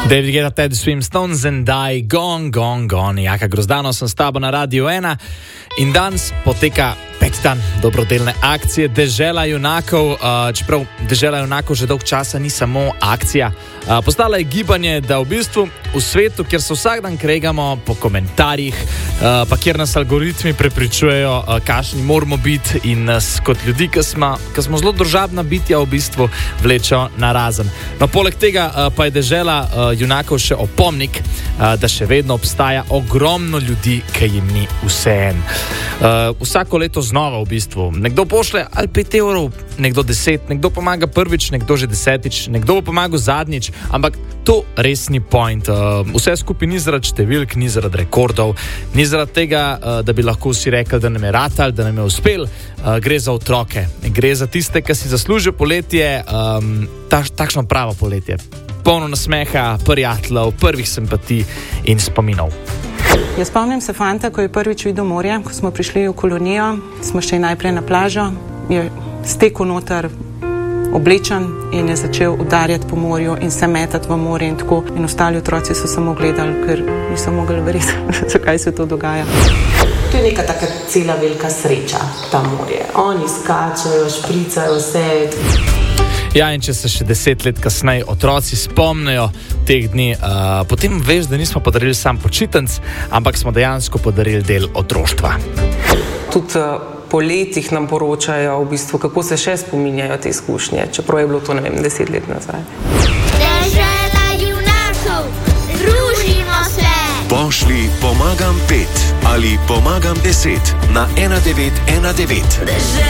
David Guetta, Ted Swim, Stones and Die, Gone. Jaka Grozdano, sem s tabo na Radio 1 in danes poteka peti dan dobrodelne akcije Dežela junakov. Čeprav Dežela junakov že dolg časa ni samo akcija, postala je gibanje, da v bistvu v svetu, kjer se vsak dan kregamo po komentarjih, pa kjer nas algoritmi prepričujejo, kakšni moramo biti in nas kot ljudi, ki smo zelo družabna bitja, v bistvu vlečejo na razen. No, poleg tega pa je Dežela junakov še opomnik, da še vedno obstaja ogromno ljudi, ki jim ni vseeno. Vsako leto znova v bistvu. Nekdo pošle ali 5 evrov, nekdo 10, nekdo pomaga prvič, nekdo že 10, nekdo bo pomagal zadnjič, ampak to res ni point. Vse skupaj ni zaradi številk, ni zaradi rekordov, ni zaradi tega, da bi lahko vsi rekli, da nam je ratal, da nam je uspel. Gre za otroke, gre za tiste, ki si zaslužijo poletje, takšno pravo poletje. Polno nasmeha, prijateljev, prvih simpatij in spominov. Jaz spomnim se fanta, ko je prvič videl morje, ko smo prišli v kolonijo, smo šli najprej na plažo, je stekel noter oblečen in je začel udarjati po morju in se metati v morje in tako. In ostali otroci so samo gledali, ker niso mogli verjeti, zakaj se to dogaja. To je neka taka cela velika sreča, ta morje. Oni skačajo, špricajo vse. Ja, in če se še 10 let kasneje otroci spomnijo teh dni, potem veš, da nismo podarili sam počitenc, ampak smo dejansko podarili del otroštva. Tudi po letih nam poročajo, v bistvu, kako se še spominjajo te izkušnje, čeprav je bilo to, 10 let nazaj. Dežela junakov, družimo se! Pošli pomagam 5 ali pomagam 10 na 1919.